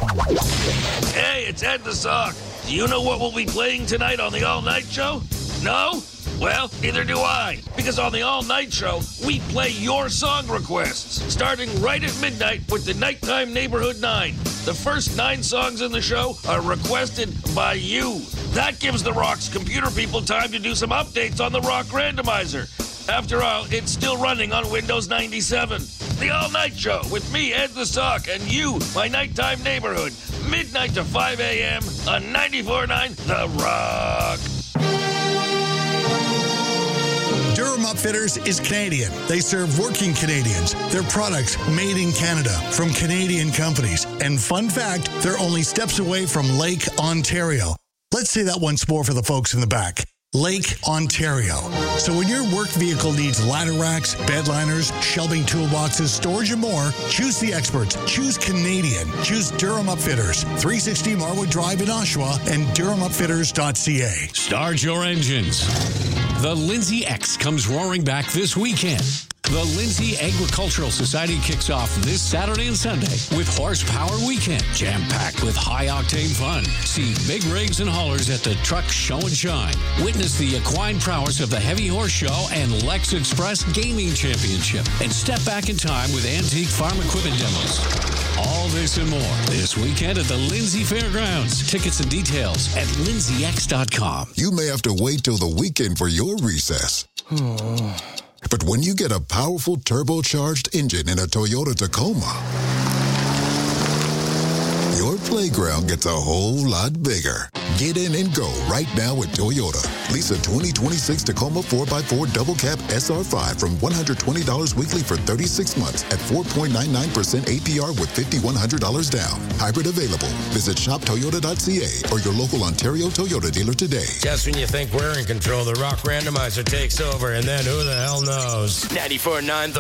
Hey, it's Ed the Sock. Do you know what we'll be playing tonight on the All Night Show? No? Well, neither do I. Because on the All Night Show, we play your song requests, starting right at midnight with the Nighttime Neighborhood 9. The first 9 songs in the show are requested by you. That gives the Rock's computer people time to do some updates on the Rock Randomizer. After all, it's still running on Windows 97. The All Night Show with me, Ed the Sock, and you, my nighttime neighborhood. Midnight to 5 a.m. on 94.9 The Rock. Durham Upfitters is Canadian. They serve working Canadians. Their products made in Canada from Canadian companies. And fun fact, they're only steps away from Lake Ontario. Let's say that once more for the folks in the back. Lake Ontario. So when your work vehicle needs ladder racks, bed liners, shelving toolboxes, storage, and more, choose the experts. Choose Canadian. Choose Durham Upfitters. 360 Marwood Drive in Oshawa and DurhamUpfitters.ca. Start your engines. The Lindsay X comes roaring back this weekend. The Lindsay Agricultural Society kicks off this Saturday and Sunday with Horsepower Weekend, jam-packed with high-octane fun. See big rigs and haulers at the Truck Show and Shine. Witness the equine prowess of the Heavy Horse Show and Lex Express Gaming Championship. And step back in time with antique farm equipment demos. All this and more this weekend at the Lindsay Fairgrounds. Tickets and details at lindsayx.com. You may have to wait till the weekend for your recess. But when you get a powerful turbocharged engine in a Toyota Tacoma, your playground gets a whole lot bigger. Get in and go right now with Toyota. Lease a 2026 Tacoma 4x4 Double Cab SR5 from $120 weekly for 36 months at 4.99% APR with $5,100 down. Hybrid available. Visit shoptoyota.ca or your local Ontario Toyota dealer today. Just when you think we're in control, the Rock Randomizer takes over, and then who the hell knows? 94.9